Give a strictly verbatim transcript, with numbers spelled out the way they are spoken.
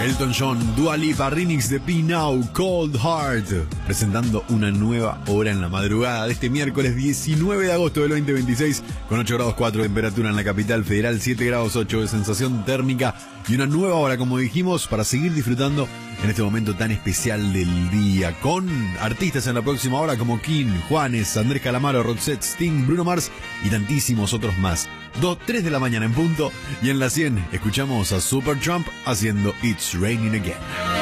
Elton John, Dua Lipa, remix de Be Now, Cold Heart, presentando una nueva hora en la madrugada de este miércoles diecinueve de agosto del veinte veintiséis, con ocho grados cuatro de temperatura en la capital federal, siete grados ocho de sensación térmica y una nueva hora, como dijimos, para seguir disfrutando en este momento tan especial del día, con artistas en la próxima hora como King, Juanes, Andrés Calamaro, Roxette, Sting, Bruno Mars y tantísimos otros más. dos, tres de la mañana en punto, y en la cien escuchamos a Supertramp haciendo It's Raining Again.